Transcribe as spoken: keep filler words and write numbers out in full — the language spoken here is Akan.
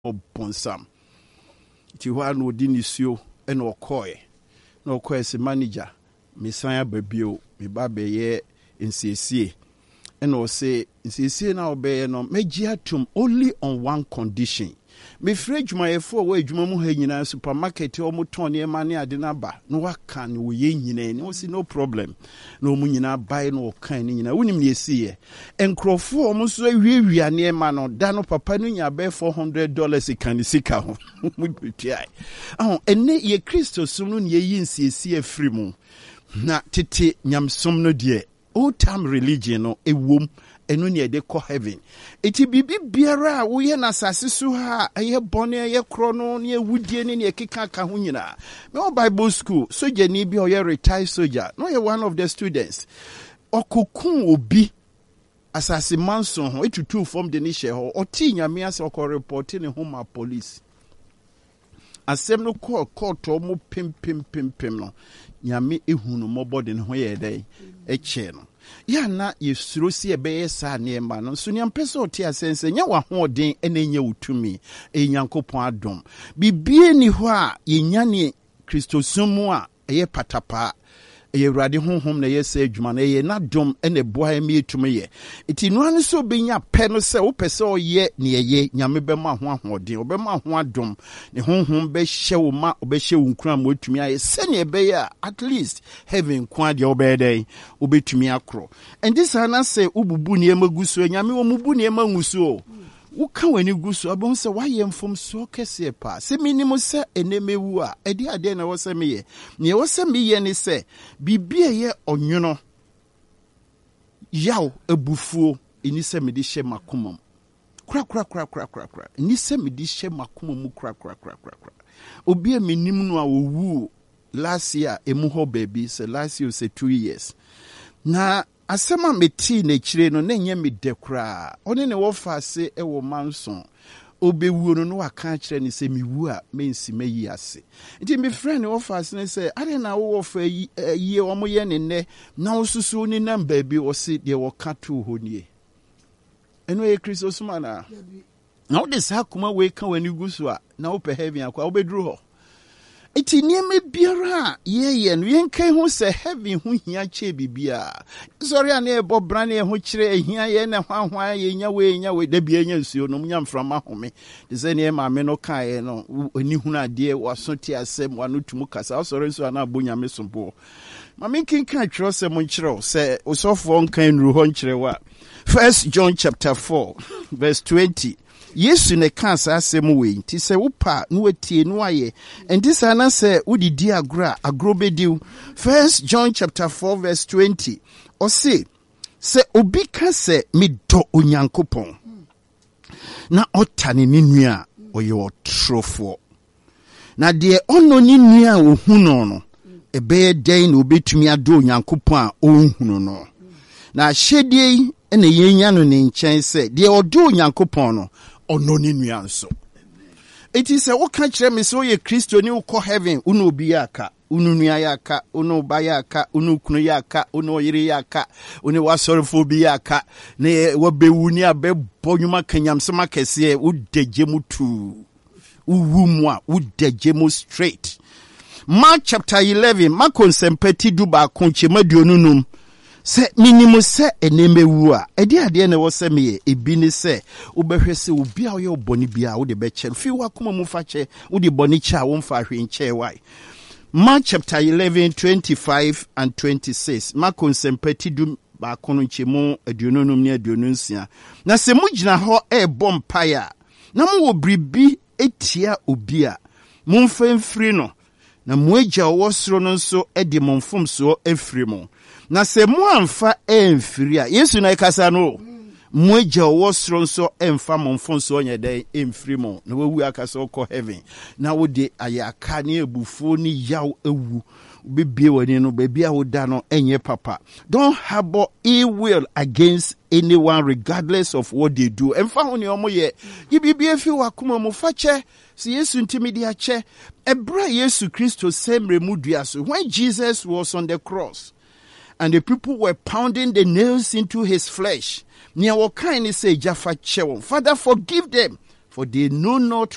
bonsam ti ho an odi nisio e na okoe na okoe se manager me san ababio me ba be ye nsiesie e na o se nsiesie na obeye no meji atum only on one condition. Me fridge my four way jumamu hanyina supermarket o muton e ma ne ade na ba no waka ne wo ye nyina ni o si no problem no mu nyina buy no kan ni nyina wonim ne esiye enkrofo o mu so awiewia ne ma no da no papa no nya be four hundred dollars kan sika ho mu tuai ah enne ye Kristo sum no ne yi nsiesie afiri mu na tete nyamsom no de old time religion no ewom enu ne de ko heaven eti bibi biara wo ye na sase so ha ye bone ye kro no ne ewudie ne ne keka ka ho nyina me o Bible school soldier ni bi o ye retired soldier no ye one of the students okokun obi asase manson ho etutu from the nishe ho oti nyame ase okọ report ne home police asem no call court o mo pim pim pim pim no nyame ehunu mo body ne ho ye dai eche no ya na yesuro si ebe sa ne ma no so nyam pese oti asense nya wa hoden ene nya utumi e nyankopon adom bibie ni ho a yenya ne Kristo sumu a eye patapa eye wrade honhom na yesa adwuma na eye na dom ene boa emi etumi ye iti no an so benya pe no se wo pese oye ne eye nyame be ma ho ahoden obe ma ho adom ne honhom be hye wo ma obe hye wo nkura ma otumi aye se ne be ya at least heaven kwa de obe dey obetumi akro and this ana say ububu ne maguso nyame wo mubu ne manguso uka wani guso abon se waye mfom so kese pa se minimo se enemewu a edi ade na wo se meye ne wo se meye ne se bibie ye onwono yaw ebufuo eni se me di hye makomam kra kra kra kra kra kra eni se me di hye makomam kra kra kra kra kra obi a menim no a owu last year emu ho baby se last year se two years na asema meti na chire no na nye me dekra one ne wo fa ase e wo manson obewu no no aka chire ni se mewu a mensi mayi ase nti me friend wo fa ase ne se ade na wo fa yi o mo ye ne ne na osusu ni namba bi wo se de wo ka to ho nie eno ye Kristo suma na na wo de sa kuma we ka wani gusu a na wo pe heaven akwa wo bedru ho iti nieme biara ye ye no yenkai ho se heaven ho hia che bibia sorry ana e bobrane ho kire hia ye na hwanhwa ye nya we nya we da bia nya nsuo no nya mframa home de se ne ma me no kae no ani hunu ade wasoti asem wano tumu kasa sorry nso ana abonya me sombo ma me kinka twro se mo nkire se osofo nkan nru ho nkire wa First John chapter four verse twenty Yesu ne kansa asem we nti se wopa no watie no aye enti sa na se udidi agro agro bediu. First John chapter four verse twenty o se se obi ka se medɔ onyankopɔn na ɔtane ne nua ɔyɛ ɔtrofo na de ɔno ne nua ohunu no ebe den na obetumi adɔ onyankopɔn a ohunu no na hyedie ene yenya no ne nkyɛn se de ɔdɔ onyankopɔn no ono ni nua nso eti se wo ka kire me so ye Kristo ni wo kɔ heaven uno obi aka unu nua yaka unu ba yaka unu kunu yaka unu yire yaka unu wasorfo bi yaka ne wabewu ni abebɔ nyuma kanyamsema kese wo degye mutu uwu mu a wo degye mu straight. Mark chapter eleven makonsempati duba konche madionunum se minimu se enemewu a edi ade na wo se me ebi ni se wobehwe se obi a wo boni bia wo de be che fi wakoma mu fa che wo de boni cha wo mfa hwe nche wai. Mark chapter eleven twenty-five and twenty-six makonsempati du ba kono nchemu adionunum ne adionunsia na se mugina ho e bompaya na mo wo bribi etia obi a mumfemfiri no na moagya wo soro no nso e de momfomso efiri mo na se mo amfa emfiri a Yesu na ikasa no moagya wo soro nso emfa momfomso onye den emfiri mo na wawu akasa okọ heaven na wo de ayaka ne ebufo ni yaw ewu bibie wani no baby a wo da no enye papa. Don't harbor ill will against anyone regardless of what they do. Emfa ho ne omo ye yibibie fi wakoma mo fache si Yesu ntimi dia che ebra Yesu Kristo semre mudua so when Jesus was on the cross and the people were pounding the nails into his flesh. Nia wo kind say jafa che won. Father, forgive them, for they know not